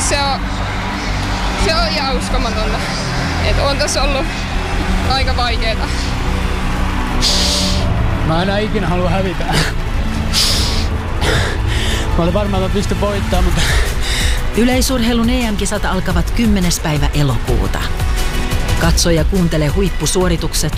Siis se on ihan uskomatonta. Että on tässä ollut aika vaikeeta. Mä enää ikinä halua hävitä. Mä olin varmaan, että mä pystyn voittamaan, mutta... Yleisurheilun EM-kisat alkavat 10. päivä elokuuta. Katso ja kuuntele huippusuoritukset